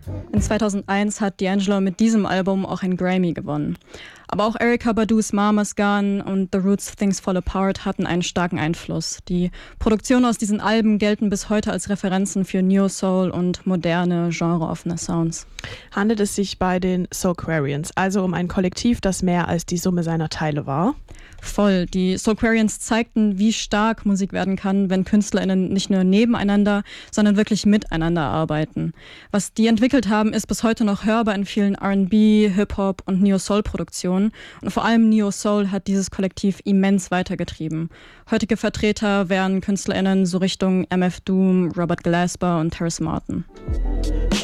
In 2001 hat D'Angelo mit diesem Album auch einen Grammy gewonnen. Aber auch Erykah Badu's Mama's Gun und The Roots' Things Fall Apart hatten einen starken Einfluss. Die Produktionen aus diesen Alben gelten bis heute als Referenzen für Neo-Soul und moderne, genreoffene Sounds. Handelt es sich bei den Soulquarians also um ein Kollektiv, das mehr als die Summe seiner Teile war? Voll. Die Soulquarians zeigten, wie stark Musik werden kann, wenn KünstlerInnen nicht nur nebeneinander, sondern wirklich miteinander arbeiten. Was die entwickelt haben, ist bis heute noch hörbar in vielen R&B, Hip-Hop und Neo-Soul-Produktionen. Und vor allem Neo-Soul hat dieses Kollektiv immens weitergetrieben. Heutige Vertreter wären KünstlerInnen so Richtung MF Doom, Robert Glasper und Terrace Martin.